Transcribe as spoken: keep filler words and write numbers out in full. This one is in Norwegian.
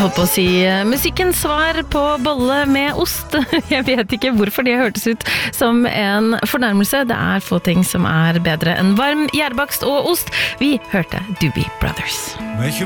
holdt på å si musikkens svar på bolle med ost. Jeg vet ikke hvorfor det hørtes ut som en fornærmelse. Det er få ting som er bedre enn varm gjærbakst og ost. Vi hørte Doobie Brothers.